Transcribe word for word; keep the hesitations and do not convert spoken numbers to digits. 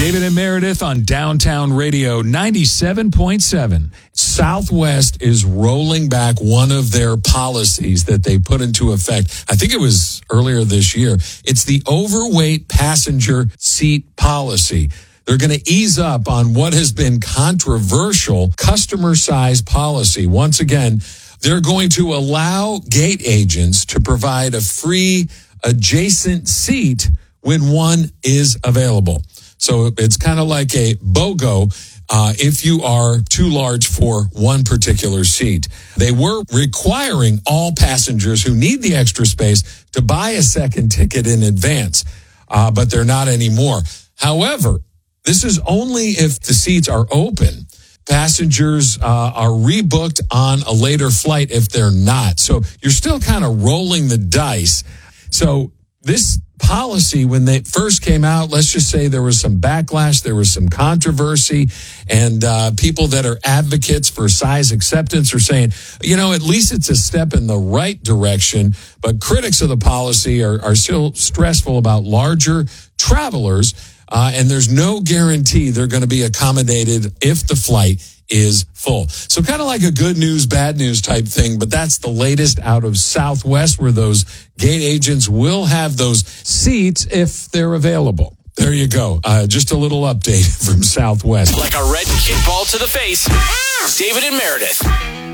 David and Meredith on Downtown Radio ninety-seven point seven. Southwest is rolling back one of their policies that they put into effect. I think it was earlier this year. It's the overweight passenger seat policy. They're going to ease up on what has been controversial customer size policy. Once again, they're going to allow gate agents to provide a free adjacent seat when one is available. So it's kind of like a BOGO uh, if you are too large for one particular seat. They were requiring all passengers who need the extra space to buy a second ticket in advance, uh, but they're not anymore. However, this is only if the seats are open. Passengers uh, are rebooked on a later flight if they're not. So you're still kind of rolling the dice. So this policy, when they first came out, let's just say there was some backlash, there was some controversy, and uh, people that are advocates for size acceptance are saying, you know, at least it's a step in the right direction. But critics of the policy are, are still stressful about larger travelers. Uh, and there's no guarantee they're going to be accommodated if the flight is full. So kind of like a good news, bad news type thing, but that's the latest out of Southwest, where those gate agents will have those seats if they're available. There you go. Uh, just a little update from Southwest. Like a red kickball to the face, David and Meredith.